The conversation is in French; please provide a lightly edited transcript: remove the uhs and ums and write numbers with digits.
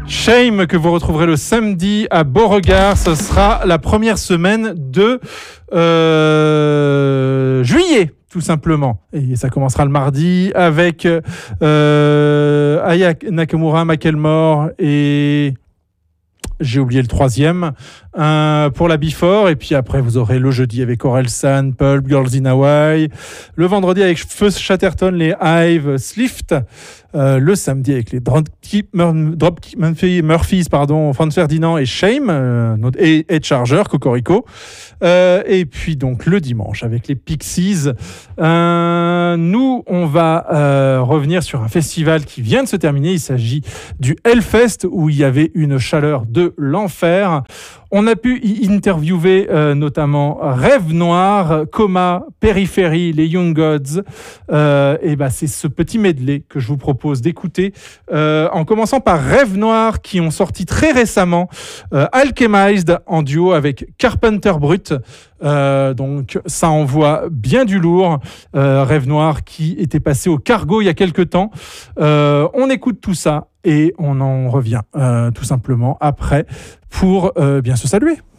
Shame que vous retrouverez le samedi à Beauregard. Ce sera la première semaine de juillet, tout simplement. Et ça commencera le mardi avec Aya Nakamura, Macklemore et... j'ai oublié le troisième pour la Before, et puis après vous aurez le jeudi avec Orelsan, Pulp, Girls in Hawaii, le vendredi avec Feu Chatterton, les Hive, Slift, le samedi avec les Dropkick Murphys, Franz Ferdinand et Shame, et Charger, Cocorico, et puis donc le dimanche avec les Pixies. Nous on va revenir sur un festival qui vient de se terminer. Il s'agit du Hellfest, où il y avait une chaleur de l'enfer. On a pu y interviewer notamment Rêve Noir, Coma, Périphérie, les Young Gods. Et c'est ce petit medley que je vous propose d'écouter, en commençant par Rêve Noir, qui ont sorti très récemment Alchemized en duo avec Carpenter Brut. Donc ça envoie bien du lourd. Rêve Noir qui était passé au Cargo il y a quelques temps. On écoute tout ça et on en revient tout simplement après pour bien se saluer.